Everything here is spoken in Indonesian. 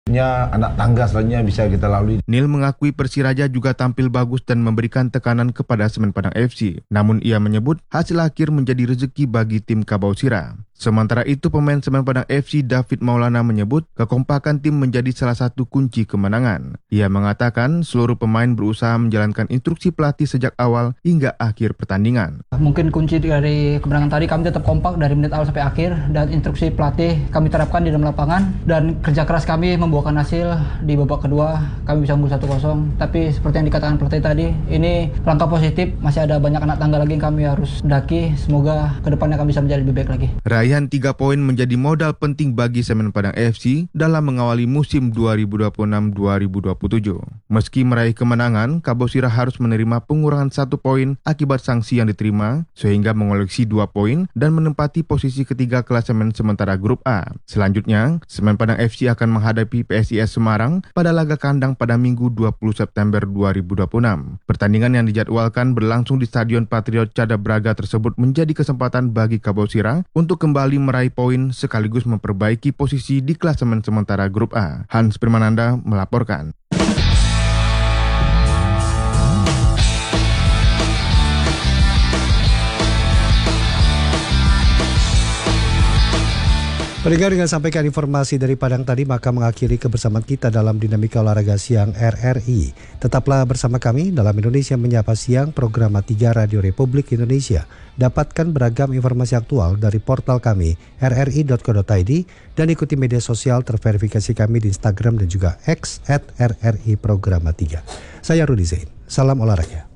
Anak tangga selanjutnya bisa kita lalui. Nil mengakui Persiraja juga tampil bagus dan memberikan tekanan kepada Semen Padang FC. Namun ia menyebut hasil akhir menjadi rezeki bagi tim Kabausira. Sementara itu pemain Semen Padang FC David Maulana menyebut kekompakan tim menjadi salah satu kunci kemenangan. Ia mengatakan seluruh pemain berusaha menjalankan instruksi pelatih sejak awal hingga akhir pertandingan. Mungkin kunci dari kemenangan tadi kami tetap kompak dari menit awal sampai akhir dan instruksi pelatih kami terapkan di dalam lapangan dan kerja keras kami membuahkan hasil. Di babak kedua kami bisa unggul 1-0. Tapi seperti yang dikatakan pelatih tadi, ini langkah positif, masih ada banyak anak tangga lagi yang kami harus daki. Semoga kedepannya kami bisa menjadi lebih baik lagi. Raihan 3 poin menjadi modal penting bagi Semen Padang FC dalam mengawali musim 2026-2027. Meski meraih kemenangan, Kabausira harus menerima pengurangan 1 poin akibat sanksi yang diterima, sehingga mengoleksi 2 poin dan menempati posisi ketiga klasemen sementara grup A. Selanjutnya, Semen Padang FC akan menghadapi PSIS Semarang pada laga kandang pada Minggu 20 September 2026. Pertandingan yang dijadwalkan berlangsung di Stadion Patriot Cadabraga tersebut menjadi kesempatan bagi Kabausira untuk kembali meraih poin sekaligus memperbaiki posisi di klasemen sementara grup A. Hans Firmananda melaporkan. Pendengar, dengan sampaikan informasi dari Padang tadi, maka mengakhiri kebersamaan kita dalam Dinamika Olahraga Siang RRI. Tetaplah bersama kami dalam Indonesia Menyapa Siang, program 3 Radio Republik Indonesia. Dapatkan beragam informasi aktual dari portal kami rri.co.id dan ikuti media sosial terverifikasi kami di Instagram dan juga X @RRI Programa 3. Saya Rudi Zain. Salam olahraga.